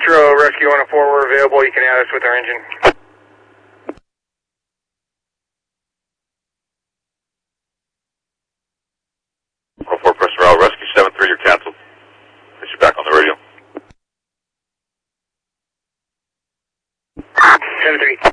Metro Rescue 104, we're available. You can add us with our engine. 104 Preston Route, Rescue 73, you're canceled. Place you back on the radio. 73.